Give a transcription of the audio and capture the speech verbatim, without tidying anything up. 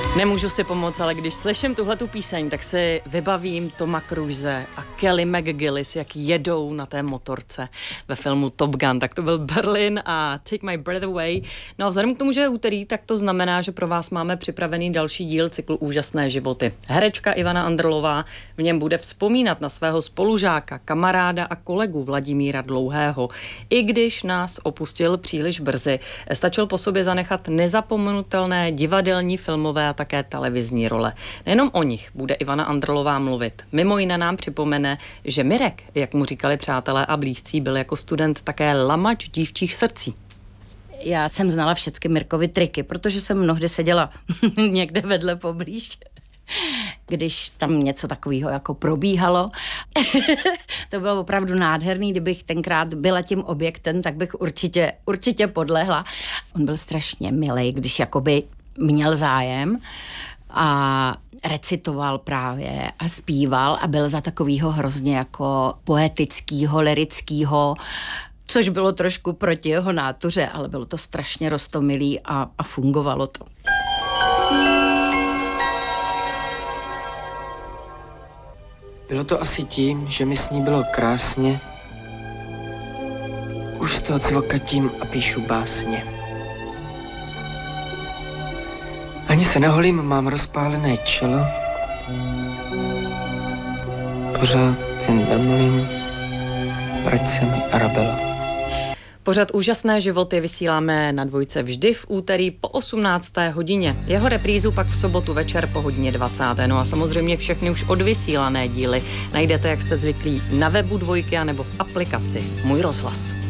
Nemůžu si pomoct, ale když slyším tuhletu píseň, tak si vybavím Toma Cruise a Kelly McGillis, jak jedou na té motorce ve filmu Top Gun. Tak to byl Berlin a Take My Breath Away. No a vzhledem k tomu, že je úterý, tak to znamená, že pro vás máme připravený další díl cyklu Úžasné životy. Herečka Ivana Andrlová v něm bude vzpomínat na svého spolužáka, kamaráda a kolegu Vladimíra Dlouhého. I když nás opustil příliš brzy, stačil po sobě zanechat nezapomenutelné divadelní, filmové a také televizní role. Nejenom o nich bude Ivana Andrlová mluvit. Mimo jiné nám připomene, že Mirek, jak mu říkali přátelé a blízcí, byl jako student také lamač dívčích srdcí. Já jsem znala všechny Mirkovy triky, protože jsem mnohdy seděla někde vedle poblíž. Když tam něco takového jako probíhalo. To bylo opravdu nádherný, kdybych tenkrát byla tím objektem, tak bych určitě, určitě podlehla. On byl strašně milý, když jakoby měl zájem a recitoval právě a zpíval a byl za takovýho hrozně jako poetickýho, lirickýho, což bylo trošku proti jeho nátuře, ale bylo to strašně roztomilý a, a fungovalo to. Bylo to asi tím, že mi s ní bylo krásně. Už z toho cvokatím a píšu básně. Ani se neholím, mám rozpálené čelo. Pořád jen drmolím. Vrať se mi, Arabelo. Pořad Úžasné životy vysíláme na Dvojce vždy v úterý po osmnácté hodině. Jeho reprízu pak v sobotu večer po hodině dvacáté. No a samozřejmě všechny už odvysílané díly najdete, jak jste zvyklí, na webu Dvojky a nebo v aplikaci Můj rozhlas.